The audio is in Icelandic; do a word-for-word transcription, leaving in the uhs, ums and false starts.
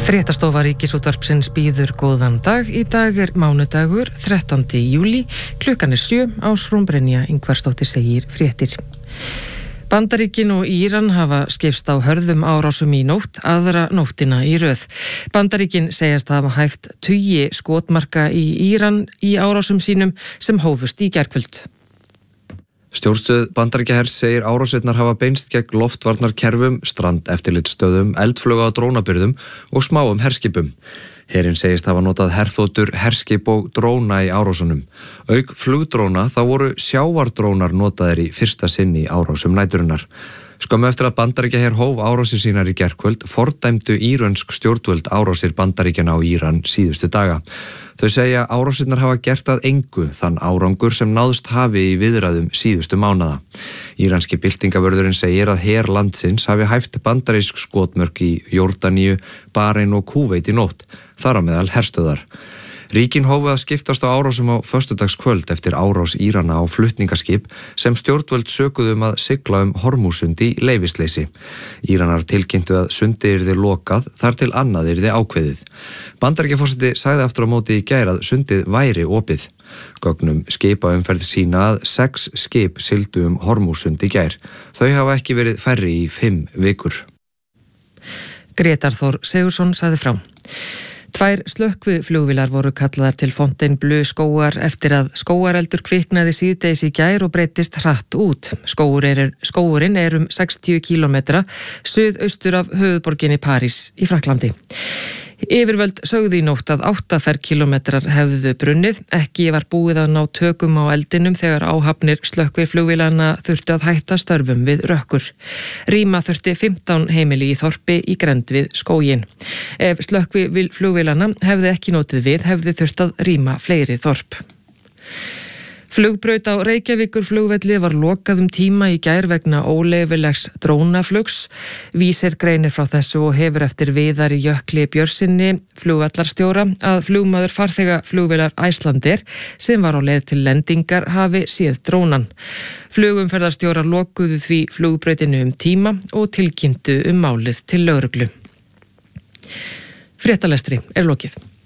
Fréttastofa Ríkisútvarpsins býður góðan dag. Í dag er mánudagur, þrettándi júlí, klukkan er sjö, Ásrún Brynja Ingvarsdóttir segir fréttir. Bandaríkin og Íran hafa skipst á hörðum árásum í nótt, aðra nóttina í röð. Bandaríkin segjast að hafa hæft tugi skotmarka í Íran í árásum sínum sem hófust í gærkvöld. Stjórnstöð Bandaríkjahers segir árásirnar hafa beinst gegn loftvarnarkerfum, strandeftirlitsstöðum, eldfluga og drónabyrðum og smáum herskipum. Herinn segist hafa notað herþotur, herskip og dróna í árásunum. Auk flugdróna þá voru sjávardrónar notaðir í fyrsta sinn í árásum næturinnar. Skömmu eftir að Bandaríkjaher hóf árásir sínar í gærkvöld fordæmdu írönsk stjórnvöld árásir Bandaríkjana á Íran síðustu daga. Þau segja árásirnar hafa gert að engu þann árangur sem náðst hafi í viðræðum síðustu mánaða. Íranski byltingavörðurinn segir að her landsins hafi hæft bandarísk skotmörk í Jórdaníu, Barein og Kúveit í nótt, þar á meðal herstöðar. Ríkin hófu að skiptast á árásum á föstudagskvöld eftir árás Írana á flutningaskip sem stjórnvöld sökuðum að sigla um Hormúsund í leyfisleysi. Íranar tilkynntu að sundið yrði lokað þar til annað yrði ákveðið. Bandaríkjaforseti sagði aftur á móti í gær að sundið væri opið. Gögnum skipaumferð sína að sex skip sigldu um Hormúsund í gær. Þau hafa ekki verið færri í fimm vikur. Grétar Þór Sigurðsson sagði frá. Tvær slökkviflugvélar voru kallaðar til Fontainebleau skógar eftir að skógareldur kviknaði síðdegis í gær og breyttist hratt út. Skógur er, skógurinn er um sextíu kílómetra suðaustur af höfuðborginni París í Frakklandi. Yfirvöld sögðu í nótt að átta ferkílómetrar hefðu brunnið. Ekki var búið að ná tökum á eldinum þegar áhafnir slökkviflugvélanna þurftu að hætta störfum við rökkur. Rýma þurfti fimmtán heimili í þorpi í grennd við skóginn. Ef slökkviflugvélanna hefði ekki notið við, hefði þurft að rýma fleiri þorp. Flugbraut á Reykjavíkurflugvelli var lokað um tíma í gær vegna óleyfilegs drónaflugs. Vísir greinir frá þessu og hefur eftir Viðari Jökli Björnsinni, flugvallarstjóra, að flugmaður farþega flugvélar Icelandair sem var á leið til lendingar hafi séð drónan. Flugumferðarstjórar lokuðu því flugbrautinu um tíma og tilkynntu um málið til lögreglu. Fréttalestri er lokið.